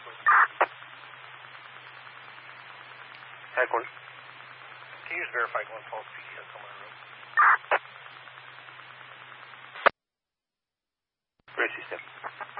Headquarters. Can you just verify Glen Falls PD has someone in the room? Gracie, step.